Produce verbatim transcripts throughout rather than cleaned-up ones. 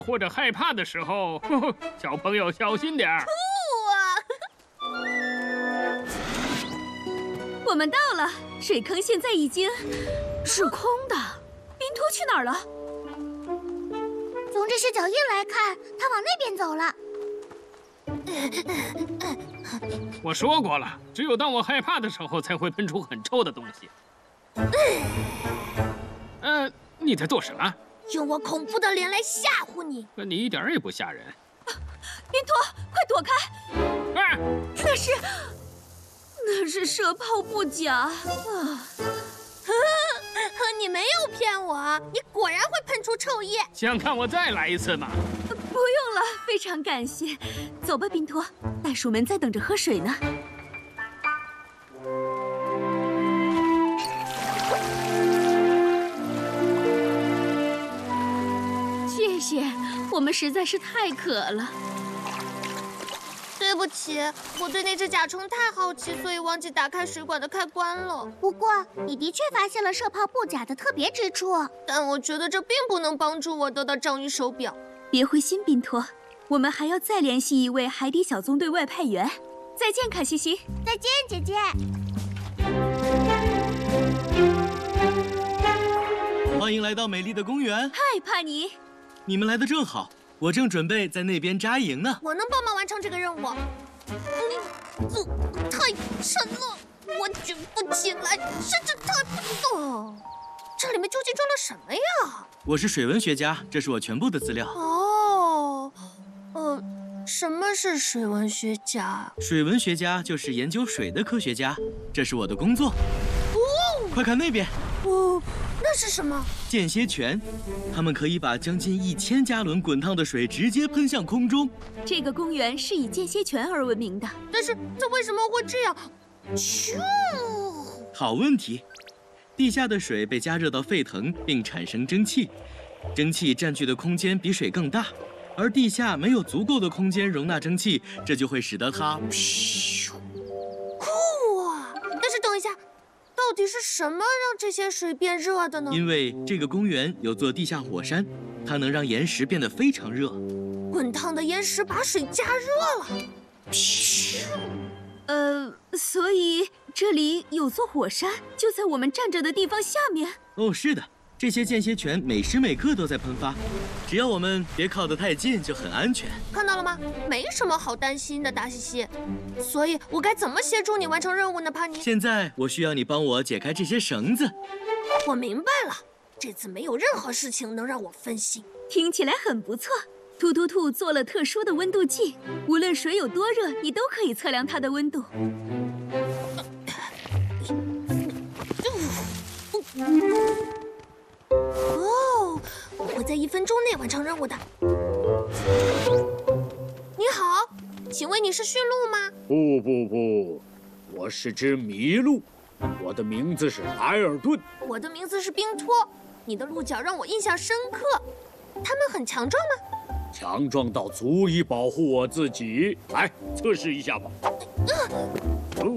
或者害怕的时候，呵呵小朋友小心点儿。 不啊！ 我们到了，水坑现在已经是空的。冰托去哪儿了？ 从这些脚印来看，他往那边走了。 我说过了，只有当我害怕的时候，才会喷出很臭的东西。呃，你在做什么？ 用我恐怖的脸来吓唬你。 你一点也不吓人。 冰托，快躲开！ 啊！ 那是，那是射炮不假啊！ 你没有骗我，你果然会喷出臭液。 想看我再来一次吗？ 不用了，非常感谢。走吧，冰托，袋鼠们在等着喝水呢。谢谢，我们实在是太渴了。 对不起，我对那只甲虫太好奇，所以忘记打开水管的开关了。不过，你的确发现了射炮不假的特别之处，但我觉得这并不能帮助我得到章鱼手表。 别灰心，冰托，我们还要再联系一位海底小纵队外派员。再见，卡西西。 再见，姐姐。 欢迎来到美丽的公园。 嗨，帕尼。 你们来的正好。我正准备在那边扎营呢。 我能帮忙完成这个任务。嗯，这太沉了，我举不起来，甚至太不动。这里面究竟装了什么呀？ 我是水文学家，这是我全部的资料。 哦，呃，什么是水文学家？ 水文学家就是研究水的科学家，这是我的工作。 哦， 快看那边。 哦，那是什么？ 间歇泉，它们可以把将近一千加仑滚烫的水直接喷向空中。 这个公园是以间歇泉而闻名的。 但是这为什么会这样？咻！ 好问题。地下的水被加热到沸腾，并产生蒸汽，蒸汽占据的空间比水更大，而地下没有足够的空间容纳蒸汽，这就会使得它咻。 酷啊！但是等一下。到底是什么让这些水变热的呢？ 因为这个公园有座地下火山，它能让岩石变得非常热。 滚烫的岩石把水加热了。 嘘。 呃，所以这里有座火山，就在我们站着的地方下面。 哦，是的，这些间歇泉每时每刻都在喷发，只要我们别靠得太近，就很安全。 看到了吗？没什么好担心的，达西西。所以我该怎么协助你完成任务呢，帕尼？ 现在我需要你帮我解开这些绳子。 我明白了，这次没有任何事情能让我分心。 听起来很不错。突突兔做了特殊的温度计，无论水有多热，你都可以测量它的温度。 哦，我会在一分钟内完成任务的。你好，请问你是驯鹿吗？ 不不不，我是只麋鹿，我的名字是埃尔顿。 我的名字是冰托。你的鹿角让我印象深刻。它们很强壮吗？ 强壮到足以保护我自己。来，测试一下吧。哦，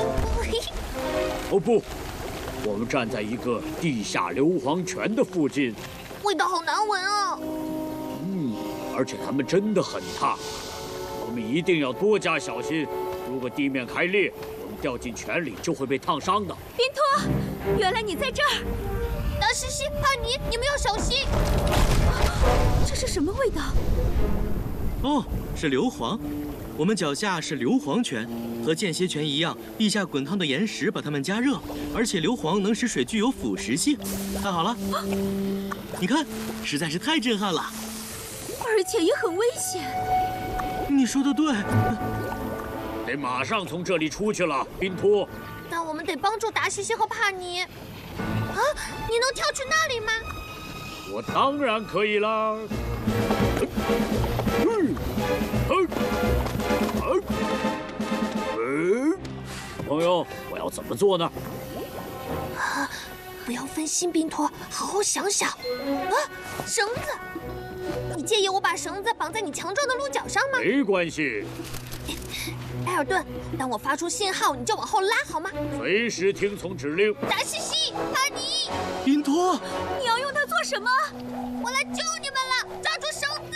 哦不，我们站在一个地下硫磺泉的附近， 味道好难闻啊。 嗯，而且它们真的很烫，我们一定要多加小心。如果地面开裂，我们掉进泉里就会被烫伤的。 冰托，原来你在这儿。 达西西、帕尼，你们要小心！ 这是什么味道？ 哦，是硫磺。我们脚下是硫磺泉，和间歇泉一样，地下滚烫的岩石把它们加热，而且硫磺能使水具有腐蚀性。看好了，你看，实在是太震撼了， 而且也很危险。 你说的对， 得马上从这里出去了，宾托。 但我们得帮助达西西和帕尼。啊，你能跳去那里吗？ 我当然可以啦。朋友，我要怎么做呢？ 啊，不要分心，宾托，好好想想。啊，绳子，你介意我把绳子绑在你强壮的鹿角上吗？ 没关系。 埃尔顿，当我发出信号，你就往后拉，好吗？ 随时听从指令。 达西西，帕尼， 宾托， 你要用它做什么？ 我来救你们了！抓住绳子！